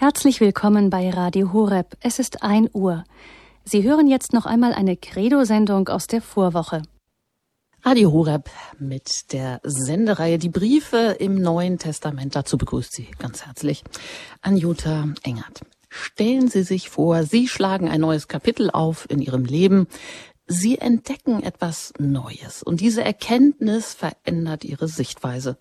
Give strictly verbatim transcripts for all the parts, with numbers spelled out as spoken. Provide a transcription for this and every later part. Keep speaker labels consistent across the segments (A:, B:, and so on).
A: Herzlich willkommen bei Radio Horeb. Es ist ein Uhr. Sie hören jetzt noch einmal eine Credo-Sendung aus der Vorwoche. Radio Horeb mit der Sendereihe Die Briefe im Neuen Testament. Dazu begrüßt Sie ganz herzlich Anjuta Engert. Stellen Sie sich vor, Sie schlagen ein neues Kapitel auf in Ihrem Leben. Sie entdecken etwas Neues und diese Erkenntnis verändert Ihre Sichtweise.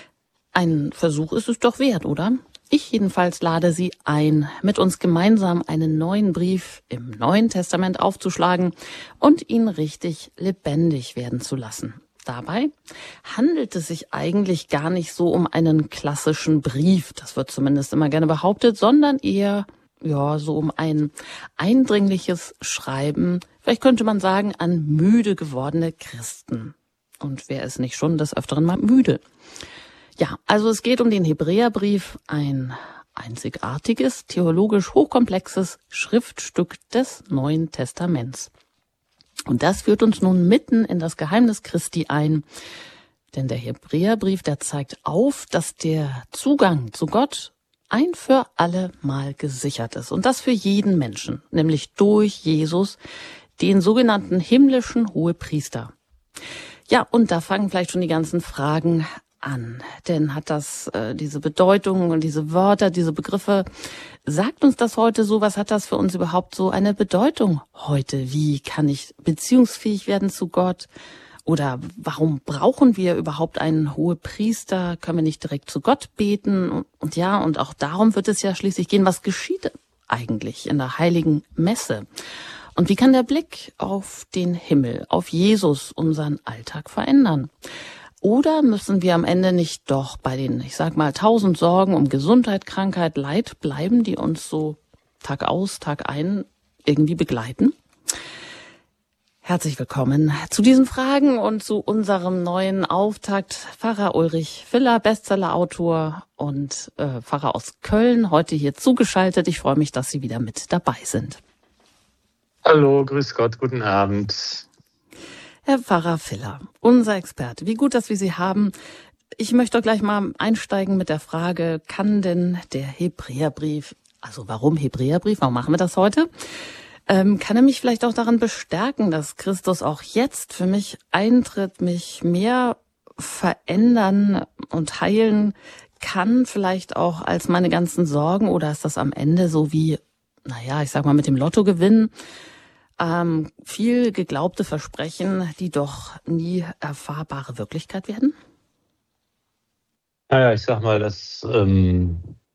A: Ein Versuch ist es doch wert, oder? Ich jedenfalls lade Sie ein, mit uns gemeinsam einen neuen Brief im Neuen Testament aufzuschlagen und ihn richtig lebendig werden zu lassen. Dabei handelt es sich eigentlich gar nicht so um einen klassischen Brief, das wird zumindest immer gerne behauptet, sondern eher ja so um ein eindringliches Schreiben, vielleicht könnte man sagen, an müde gewordene Christen. Und wer ist nicht schon des Öfteren mal müde? Ja, also es geht um den Hebräerbrief, ein einzigartiges, theologisch hochkomplexes Schriftstück des Neuen Testaments. Und das führt uns nun mitten in das Geheimnis Christi ein, denn der Hebräerbrief, der zeigt auf, dass der Zugang zu Gott ein für alle Mal gesichert ist. Und das für jeden Menschen, nämlich durch Jesus, den sogenannten himmlischen Hohepriester. Ja, und da fangen vielleicht schon die ganzen Fragen an. Denn hat das äh, diese Bedeutung und diese Wörter, diese Begriffe, sagt uns das heute so, was hat das für uns überhaupt so eine Bedeutung heute? Wie kann ich beziehungsfähig werden zu Gott? Oder warum brauchen wir überhaupt einen Hohepriester? Können wir nicht direkt zu Gott beten? Und, und ja, und auch darum wird es ja schließlich gehen, was geschieht eigentlich in der heiligen Messe? Und wie kann der Blick auf den Himmel, auf Jesus unseren Alltag verändern? Oder müssen wir am Ende nicht doch bei den, ich sag mal, tausend Sorgen um Gesundheit, Krankheit, Leid bleiben, die uns so Tag aus, Tag ein irgendwie begleiten? Herzlich willkommen zu diesen Fragen und zu unserem neuen Auftakt. Pfarrer Ulrich Filler, Bestsellerautor und äh, Pfarrer aus Köln, heute hier zugeschaltet. Ich freue mich, dass Sie wieder mit dabei sind.
B: Hallo, grüß Gott, guten Abend.
A: Herr Pfarrer Filler, unser Experte, wie gut, dass wir Sie haben. Ich möchte doch gleich mal einsteigen mit der Frage, kann denn der Hebräerbrief, also warum Hebräerbrief, warum machen wir das heute, ähm, kann er mich vielleicht auch daran bestärken, dass Christus auch jetzt für mich eintritt, mich mehr verändern und heilen kann, vielleicht auch als meine ganzen Sorgen, oder ist das am Ende so wie, naja, ich sag mal mit dem Lottogewinn, Ähm, viel geglaubte Versprechen, die doch nie erfahrbare Wirklichkeit werden?
B: Naja, ich sag mal, dass ähm,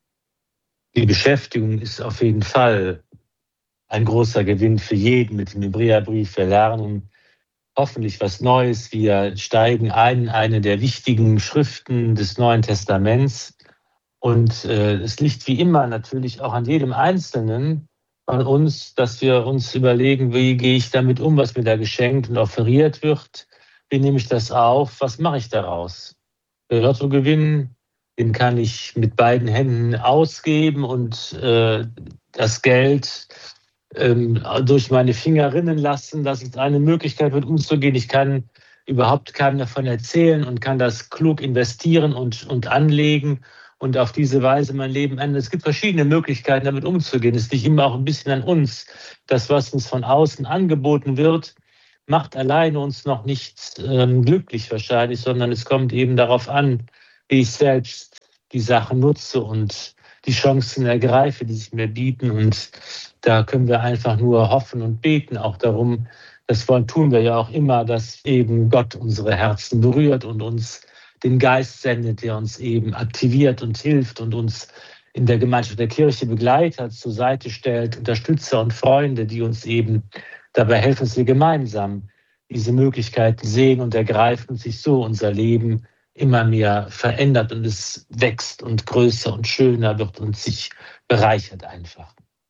B: die Beschäftigung ist auf jeden Fall ein großer Gewinn für jeden mit dem Hebräerbrief. Wir lernen hoffentlich was Neues. Wir steigen ein in eine der wichtigen Schriften des Neuen Testaments. Und äh, es liegt wie immer natürlich auch an jedem Einzelnen, an uns, dass wir uns überlegen, wie gehe ich damit um, was mir da geschenkt und offeriert wird. Wie nehme ich das auf? Was mache ich daraus? Der Lottogewinn, den kann ich mit beiden Händen ausgeben und äh, das Geld ähm, durch meine Finger rinnen lassen. Das ist eine Möglichkeit, mit umzugehen. Ich kann überhaupt keinem davon erzählen und kann das klug investieren und, und anlegen und auf diese Weise mein Leben ändern. Es gibt verschiedene Möglichkeiten, damit umzugehen. Es liegt immer auch ein bisschen an uns. Das, was uns von außen angeboten wird, macht alleine uns noch nicht ähm, glücklich wahrscheinlich, sondern es kommt eben darauf an, wie ich selbst die Sachen nutze und die Chancen ergreife, die sich mir bieten. Und da können wir einfach nur hoffen und beten auch darum. Das tun wir ja auch immer, dass eben Gott unsere Herzen berührt und uns den Geist sendet, der uns eben aktiviert und hilft und uns in der Gemeinschaft der Kirche Begleiter zur Seite stellt, Unterstützer und Freunde, die uns eben dabei helfen, dass wir gemeinsam diese Möglichkeiten sehen und ergreifen und sich so unser Leben immer mehr verändert und es wächst und größer und schöner wird und sich bereichert einfach.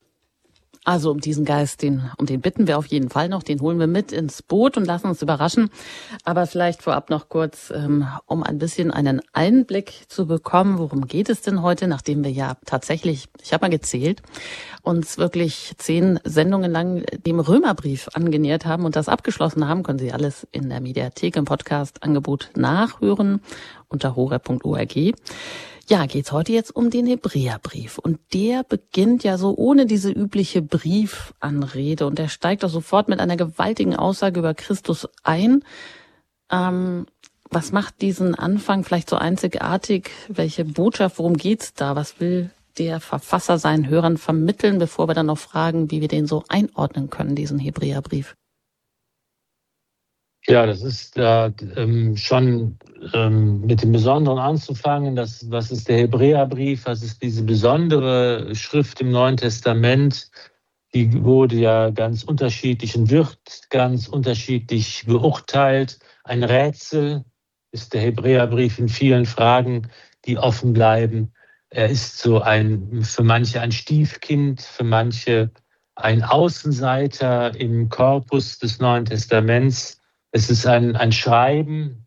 A: Also um diesen Geist, den, um den bitten wir auf jeden Fall noch, den holen wir mit ins Boot und lassen uns überraschen. Aber vielleicht vorab noch kurz, ähm, um ein bisschen einen Einblick zu bekommen, worum geht es denn heute, nachdem wir ja tatsächlich, ich habe mal gezählt, uns wirklich zehn Sendungen lang dem Römerbrief angenähert haben und das abgeschlossen haben, können Sie alles in der Mediathek im Podcast-Angebot nachhören unter horeb punkt org. Ja, geht's heute jetzt um den Hebräerbrief. Und der beginnt ja so ohne diese übliche Briefanrede. Und der steigt auch sofort mit einer gewaltigen Aussage über Christus ein. Ähm, was macht diesen Anfang vielleicht so einzigartig? Welche Botschaft, worum geht's da? Was will der Verfasser seinen Hörern vermitteln, bevor wir dann noch fragen, wie wir den so einordnen können, diesen Hebräerbrief?
B: Ja, das ist äh, ähm, schon ähm, mit dem Besonderen anzufangen. Das, was ist der Hebräerbrief? Was ist diese besondere Schrift im Neuen Testament? Die wurde ja ganz unterschiedlich und wird ganz unterschiedlich beurteilt. Ein Rätsel ist der Hebräerbrief in vielen Fragen, die offen bleiben. Er ist so ein, für manche ein Stiefkind, für manche ein Außenseiter im Korpus des Neuen Testaments. Es ist ein, ein Schreiben,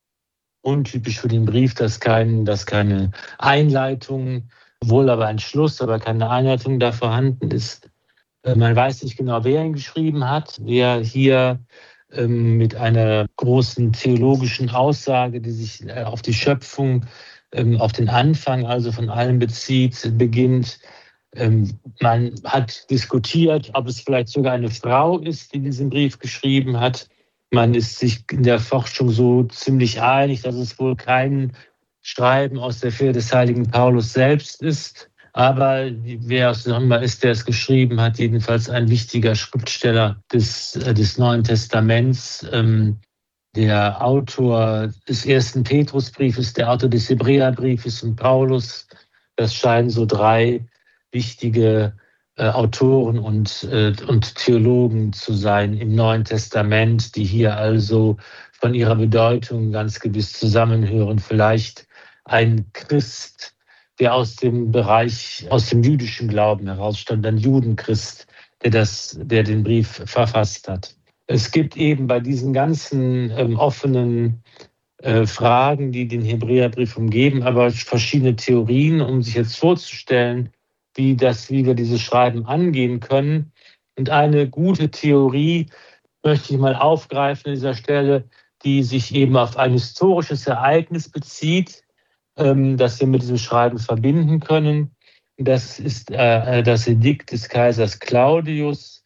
B: untypisch für den Brief, dass, kein, dass keine Einleitung, wohl aber ein Schluss, aber keine Einleitung da vorhanden ist. Man weiß nicht genau, wer ihn geschrieben hat, wer hier ähm, mit einer großen theologischen Aussage, die sich auf die Schöpfung, ähm, auf den Anfang also von allem bezieht, beginnt. Ähm, man hat diskutiert, ob es vielleicht sogar eine Frau ist, die diesen Brief geschrieben hat. Man ist sich in der Forschung so ziemlich einig, dass es wohl kein Schreiben aus der Feder des heiligen Paulus selbst ist. Aber wer es noch immer ist, der es geschrieben hat, jedenfalls ein wichtiger Schriftsteller des, des Neuen Testaments. Ähm, der Autor des ersten Petrusbriefes, der Autor des Hebräerbriefes und Paulus. Das scheinen so drei wichtige äh, Autoren und, äh, und Theologen zu sein im Neuen Testament, die hier also von ihrer Bedeutung ganz gewiss zusammenhören. Vielleicht ein Christ, der aus dem Bereich, aus dem jüdischen Glauben herausstammt, ein Judenchrist, der, das, der den Brief verfasst hat. Es gibt eben bei diesen ganzen ähm, offenen äh, Fragen, die den Hebräerbrief umgeben, aber verschiedene Theorien, um sich jetzt vorzustellen, wie, das, wie wir dieses Schreiben angehen können. Und eine gute Theorie möchte ich mal aufgreifen an dieser Stelle, die sich eben auf ein historisches Ereignis bezieht, ähm, das wir mit diesem Schreiben verbinden können. Das ist äh, das Edikt des Kaisers Claudius,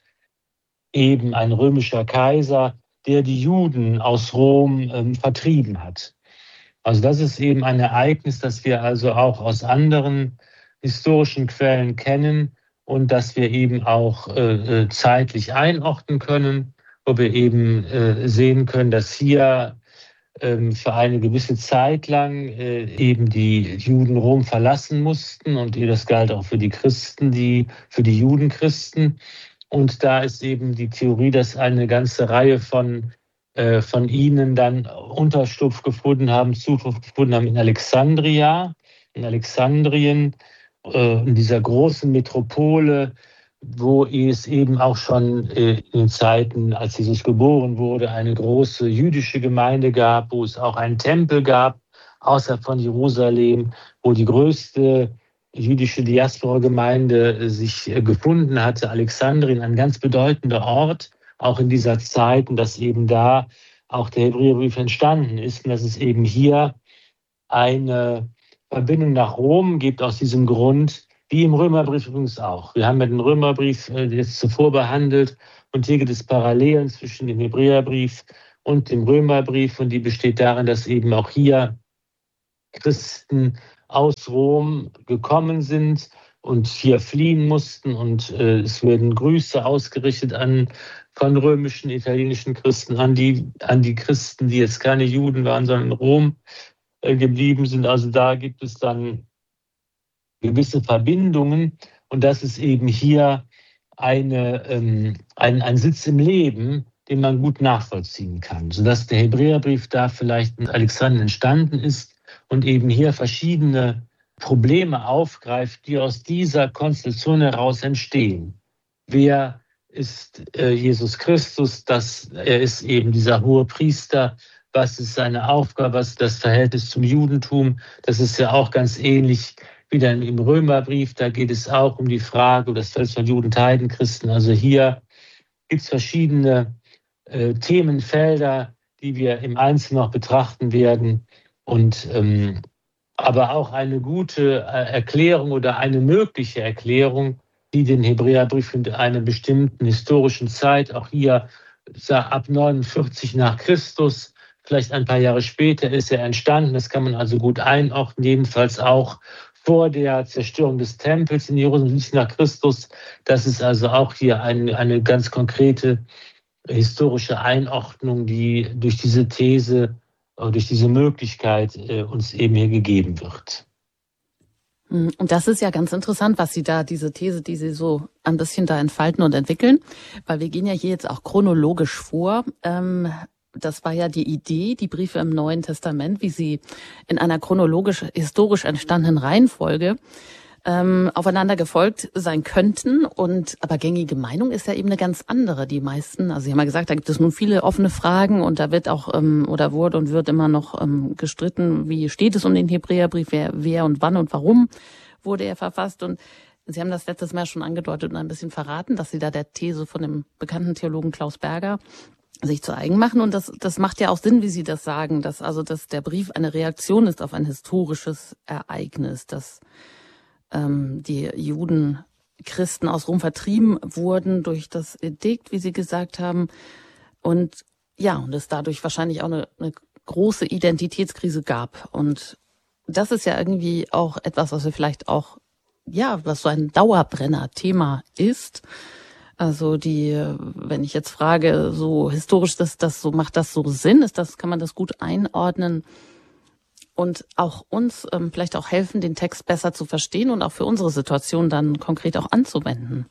B: eben ein römischer Kaiser, der die Juden aus Rom ähm, vertrieben hat. Also das ist eben ein Ereignis, das wir also auch aus anderen historischen Quellen kennen und das wir eben auch äh, zeitlich einordnen können, wo wir eben äh, sehen können, dass hier ähm, für eine gewisse Zeit lang äh, eben die Juden Rom verlassen mussten und das galt auch für die Christen, die für die Judenchristen. Und da ist eben die Theorie, dass eine ganze Reihe von, äh, von ihnen dann Unterschlupf gefunden haben, Zuflucht gefunden haben in Alexandria, in Alexandrien, äh, in dieser großen Metropole, wo es eben auch schon äh, in den Zeiten, als Jesus geboren wurde, eine große jüdische Gemeinde gab, wo es auch einen Tempel gab, außerhalb von Jerusalem, wo die größte jüdische Diaspora-Gemeinde sich gefunden hatte, Alexandrien, ein ganz bedeutender Ort, auch in dieser Zeit, und dass eben da auch der Hebräerbrief entstanden ist und dass es eben hier eine Verbindung nach Rom gibt aus diesem Grund, wie im Römerbrief übrigens auch. Wir haben ja den Römerbrief jetzt zuvor behandelt und hier gibt es Parallelen zwischen dem Hebräerbrief und dem Römerbrief und die besteht darin, dass eben auch hier Christen aus Rom gekommen sind und hier fliehen mussten und äh, es werden Grüße ausgerichtet an von römischen, italienischen Christen an die an die Christen, die jetzt keine Juden waren, sondern in Rom äh, geblieben sind. Also da gibt es dann gewisse Verbindungen und das ist eben hier eine, ähm, ein, ein Sitz im Leben, den man gut nachvollziehen kann, sodass der Hebräerbrief da vielleicht in Alexandrien entstanden ist und eben hier verschiedene Probleme aufgreift, die aus dieser Konstellation heraus entstehen. Wer ist äh, Jesus Christus? Das, er ist eben dieser hohe Priester. Was ist seine Aufgabe? Was ist das Verhältnis zum Judentum? Das ist ja auch ganz ähnlich wie dann im Römerbrief. Da geht es auch um die Frage, um das Verhältnis von Juden und Heidenchristen. Also hier gibt es verschiedene äh, Themenfelder, die wir im Einzelnen noch betrachten werden. Und ähm, aber auch eine gute Erklärung oder eine mögliche Erklärung, die den Hebräerbrief in einer bestimmten historischen Zeit, auch hier ab neunundvierzig nach Christus, vielleicht ein paar Jahre später ist er entstanden. Das kann man also gut einordnen, jedenfalls auch vor der Zerstörung des Tempels in Jerusalem nach Christus. Das ist also auch hier eine, eine ganz konkrete historische Einordnung, die durch diese These, durch diese Möglichkeit uns eben hier gegeben wird.
A: Und das ist ja ganz interessant, was Sie da, diese These, die Sie so ein bisschen da entfalten und entwickeln, weil wir gehen ja hier jetzt auch chronologisch vor. Das war ja die Idee, die Briefe im Neuen Testament, wie sie in einer chronologisch, historisch entstandenen Reihenfolge ähm, aufeinander gefolgt sein könnten. Und aber gängige Meinung ist ja eben eine ganz andere. Die meisten, also Sie haben ja gesagt, da gibt es nun viele offene Fragen und da wird auch ähm, oder wurde und wird immer noch ähm, gestritten, wie steht es um den Hebräerbrief, wer, wer und wann und warum wurde er verfasst. Und Sie haben das letztes Mal schon angedeutet und ein bisschen verraten, dass Sie da der These von dem bekannten Theologen Klaus Berger sich zu eigen machen. Und das, das macht ja auch Sinn, wie Sie das sagen, dass also dass der Brief eine Reaktion ist auf ein historisches Ereignis, dass ähm, die Juden, Christen aus Rom vertrieben wurden durch das Edikt, wie Sie gesagt haben. Und ja, und es dadurch wahrscheinlich auch eine, eine große Identitätskrise gab. Und das ist ja irgendwie auch etwas, was wir vielleicht auch, ja, was so ein Dauerbrenner-Thema ist. Also die, wenn ich jetzt frage, so historisch, das, das so macht das so Sinn? Ist das, kann man das gut einordnen und auch uns ähm, vielleicht auch helfen, den Text besser zu verstehen und auch für unsere Situation dann konkret auch anzuwenden?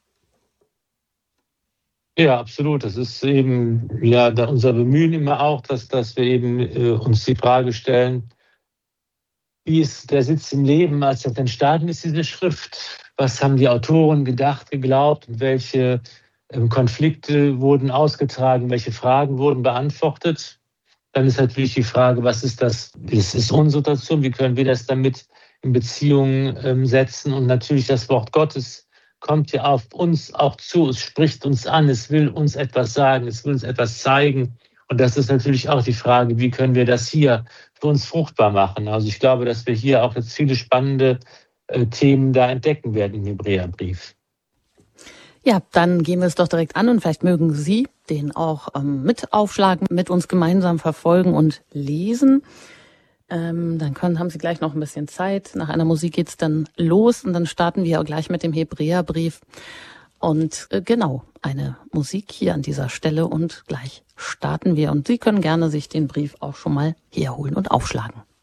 B: Ja, absolut. Das ist eben ja da unser Bemühen immer auch, dass, dass wir eben äh, uns die Frage stellen, wie ist der Sitz im Leben, als das entstanden ist, diese Schrift? Was haben die Autoren gedacht, geglaubt und welche ähm, Konflikte wurden ausgetragen, welche Fragen wurden beantwortet? Dann ist natürlich die Frage, was ist das, was ist unsere Situation, wie können wir das damit in Beziehung ähm, setzen? Und natürlich das Wort Gottes kommt ja auf uns auch zu, es spricht uns an, es will uns etwas sagen, es will uns etwas zeigen. Und das ist natürlich auch die Frage, wie können wir das hier für uns fruchtbar machen? Also ich glaube, dass wir hier auch jetzt viele spannende äh, Themen da entdecken werden im Hebräerbrief.
A: Ja, dann gehen wir es doch direkt an und vielleicht mögen Sie den auch ähm, mit aufschlagen, mit uns gemeinsam verfolgen und lesen. Ähm, dann können, haben Sie gleich noch ein bisschen Zeit. Nach einer Musik geht's dann los und dann starten wir auch gleich mit dem Hebräerbrief. Und äh, genau, eine Musik hier an dieser Stelle und gleich starten wir. Und Sie können gerne sich den Brief auch schon mal herholen und aufschlagen.